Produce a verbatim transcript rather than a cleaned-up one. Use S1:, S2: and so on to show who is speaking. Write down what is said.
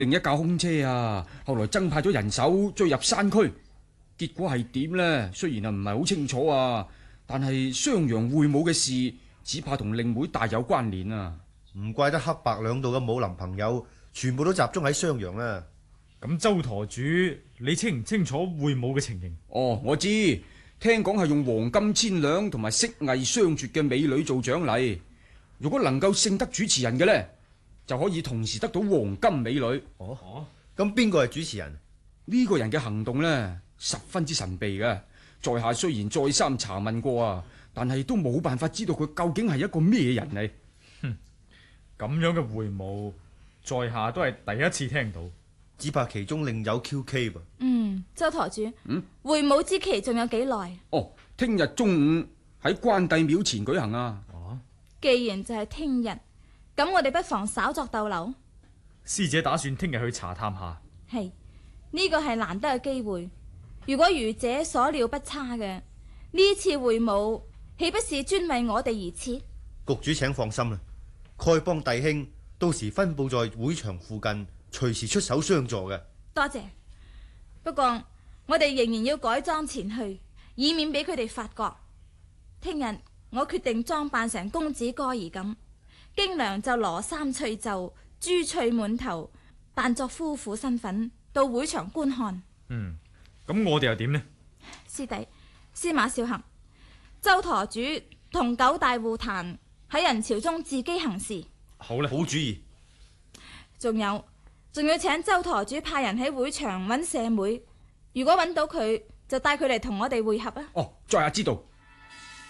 S1: 另一架空車啊，後來增派咗人手追入山區，結果係點呢？雖然啊唔係好清楚啊，但係襄陽會武嘅事，只怕同令妹大有關聯啊！
S2: 唔怪得黑白兩道嘅武林朋友全部都集中喺襄陽啦。
S3: 咁周舵主，你清唔清楚會武嘅情形？
S1: 哦，我知，聽講係用黃金千兩同埋色藝雙絕嘅美女做獎勵，如果能夠勝得主持人嘅呢，就可以同時得到黃金美女。
S2: 哦，咁邊個係主持人？
S1: 呢個人嘅行動呢，十分之神秘嘅，在下雖然再三查問過啊，但係都冇辦法知道佢究竟係一個咩人嚟。
S3: 哼，咁樣嘅會武，在下都係第一次聽到，
S2: 只怕其中另有蹊蹺噃。
S4: 嗯，周舵主，
S1: 嗯，
S4: 會武之期仲有幾耐？
S1: 哦，聽日中午喺關帝廟前舉行啊。
S3: 哦，
S4: 既然就係聽日，咁我哋不妨稍作逗留。
S3: 師姐打算聽日去查探下。
S4: 係，呢個係難得嘅機會。如果愚者所料不差嘅，呢次會武豈不是專為我哋而設？
S2: 局主請放心啦，丐幫弟兄到時分佈在會場附近，隨時出手相助嘅。
S4: 多謝。不過我哋仍然要改裝前去，以免俾佢哋發覺。聽日我決定裝扮成公子哥兒咁，經良就羅衫翠袖，珠翠滿頭，扮作夫婦身份到會場觀看。
S3: 嗯，咁我哋又點呢？
S4: 師弟，司馬少行，周舵主同九大護壇喺人潮中自己行事。
S3: 好啦，
S2: 好主意。
S4: 仲有，仲要請周舵主派人喺會場揾舍妹，如果揾到佢，就帶佢嚟同我哋會合啊！
S1: 哦，在下知道。